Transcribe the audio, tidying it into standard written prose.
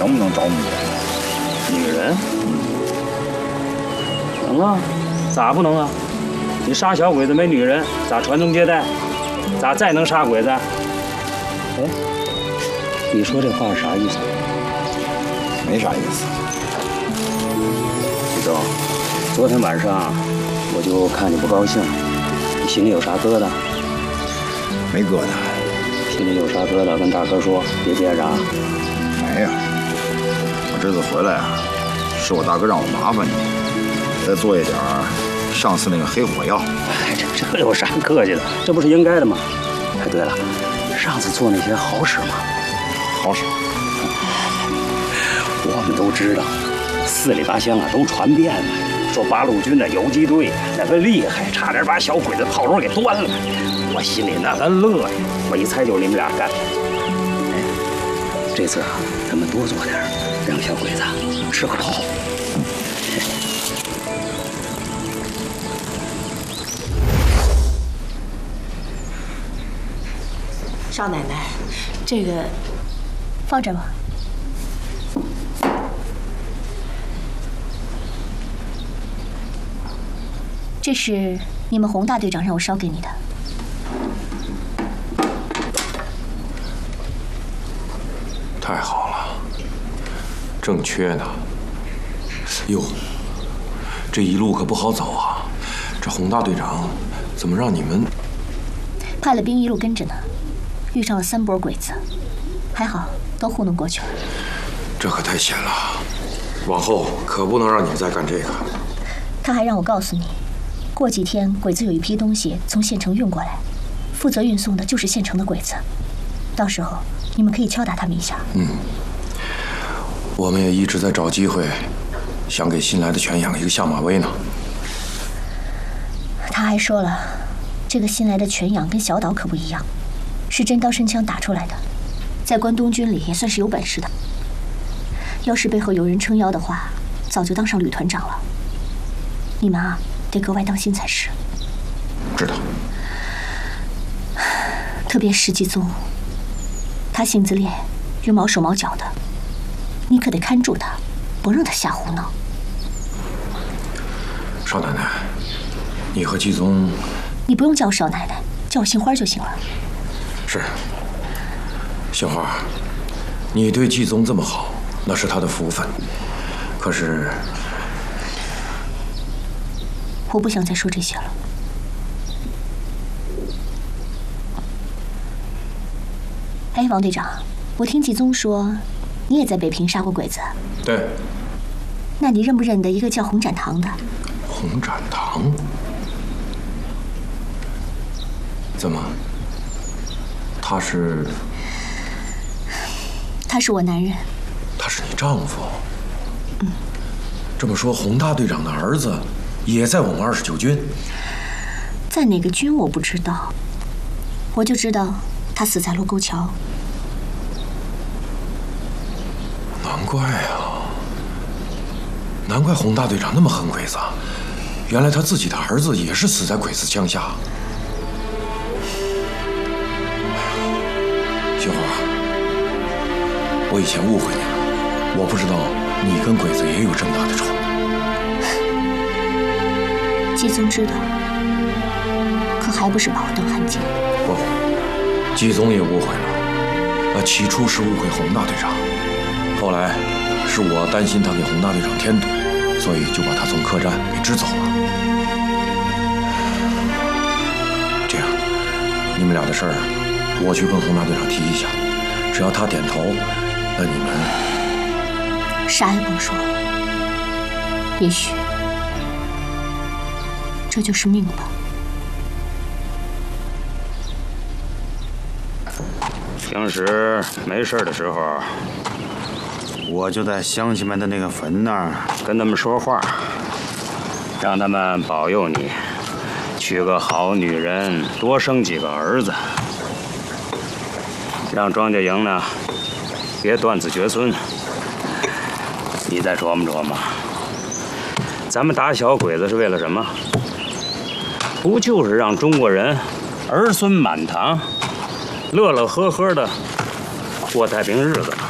能不能找女人？ 女人？能啊，咋不能啊？你杀小鬼子没女人，咋传宗接代？咋再能杀鬼子？哎，你说这话是啥意思？ 没啥意思。 徐总，昨天晚上我就看你不高兴，你心里有啥疙瘩？ 没疙瘩。 心里有啥疙瘩，跟大哥说，别憋着啊。 没呀，我这次回来啊，是我大哥让我麻烦你，再做一点上次那个黑火药。 哎，这有啥客气的？这不是应该的吗？哎，对了，上次做那些好使吗？ 好使。 我们都知道，四里八乡啊都传遍了，说八路军的游击队那个厉害，差点把小鬼子炮楼给端了。我心里那个乐呀！我一猜就是你们俩干的。哎，这次啊，咱们多做点，让小鬼子吃个饱。 少奶奶，这个放这吧。这是你们洪大队长让我捎给你的。 太好了，正缺呢。哟，这一路可不好走啊！这洪大队长怎么让你们派了兵一路跟着呢？遇上了3波鬼子，还好都糊弄过去了。 这可太险了，往后可不能让你们再干这个。 他还让我告诉你，过几天鬼子有一批东西从县城运过来，负责运送的就是县城的鬼子，到时候你们可以敲打他们一下。 我们也一直在找机会，想给新来的犬养一个下马威呢。 他还说了，这个新来的犬养跟小岛可不一样，是真刀真枪打出来的，在关东军里也算是有本事的。要是背后有人撑腰的话，早就当上旅团长了。你们啊，得格外当心才是。 知道。 特别是季宗，他性子烈，又毛手毛脚的，你可得看住他，不让他瞎胡闹。 少奶奶，你和季宗…… 你不用叫我少奶奶，叫我杏花就行了。 是。杏花，你对季宗这么好，那是他的福分。可是， 我不想再说这些了。哎，王队长，我听季宗说，你也在北平杀过鬼子。 对。 那你认不认得一个叫洪展堂的？ 洪展堂？怎么？他是？ 他是我男人。 他是你丈夫？这么说，洪大队长的儿子也在我们29军？ 在哪个军我不知道，我就知道他死在卢沟桥。 难怪啊！难怪洪大队长那么恨鬼子，原来他自己的儿子也是死在鬼子枪下。杏花，我以前误会你了，我不知道你跟鬼子也有这么大的仇。 季宗知道，可还不是把我当汉奸。 不，季宗也误会了。起初是误会洪大队长，后来是我担心他给洪大队长添堵，所以就把他从客栈给支走了。这样，你们俩的事儿，我去跟洪大队长提一下，只要他点头，那你们啥也甭说，也许这就是命吧。 平时没事的时候，我就在乡亲们的那个坟那儿跟他们说话，让他们保佑你娶个好女人，多生几个儿子，让庄稼营呢别断子绝孙。你再琢磨琢磨，咱们打小鬼子是为了什么？不就是让中国人儿孙满堂，乐乐呵呵的过太平日子吗？